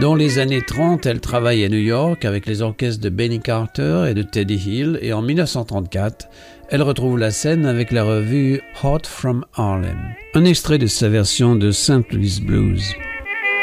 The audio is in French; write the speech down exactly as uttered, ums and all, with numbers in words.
Dans les années trente, elle travaille à New York avec les orchestres de Benny Carter et de Teddy Hill et en dix-neuf cent trente-quatre, elle retrouve la scène avec la revue Hot from Harlem. Un extrait de sa version de Saint Louis Blues.